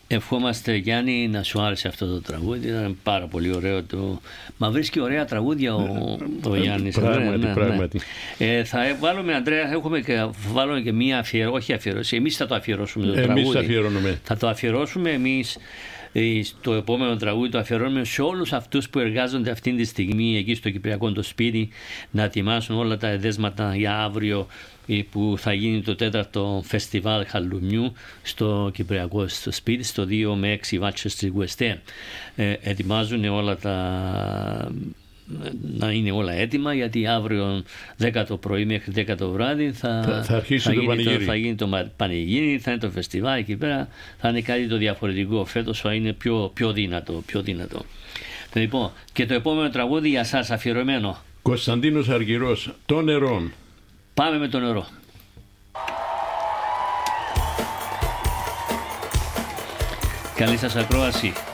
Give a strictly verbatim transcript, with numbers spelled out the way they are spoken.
Ευχόμαστε, Γιάννη, να σου άρεσε αυτό το τραγούδι. Ήταν πάρα πολύ ωραίο. Το... Μα βρίσκει ωραία τραγούδια ο, ο Γιάννης. Πράγματι, ναι, πράγματι. Ναι. Ε, θα βάλουμε, Αντρέα, έχουμε και, βάλουμε και μία αφιέρωση. Όχι αφιέρωση. Εμείς θα το αφιερώσουμε το εμείς τραγούδι. θα αφιερώνουμε. Θα το αφιερώσουμε εμείς. Το επόμενο τραγούδι το αφιερώνουμε σε όλους αυτούς που εργάζονται αυτή τη στιγμή εκεί στο Κυπριακό το σπίτι, να ετοιμάσουν όλα τα εδέσματα για αύριο που θα γίνει το τέταρτο φεστιβάλ χαλουμιού στο Κυπριακό στο σπίτι, στο δύο με έξι Βάτσες Γουεστέ. Ε, ετοιμάζουν όλα τα... να είναι όλα έτοιμα, γιατί αύριο δέκα το πρωί μέχρι δέκα το βράδυ θα, θα, θα, αρχίσει θα, το γίνει πανηγύρι. το, θα γίνει το πανηγύρι, θα είναι το φεστιβάλ εκεί πέρα, θα είναι κάτι το διαφορετικό φέτος, θα είναι πιο, πιο δυνατό, πιο δυνατό. Λοιπόν, και το επόμενο τραγούδι για σας αφιερωμένο. Κωνσταντίνος Αργυρός, το νερό. Πάμε με το νερό. Καλή σας ακρόαση.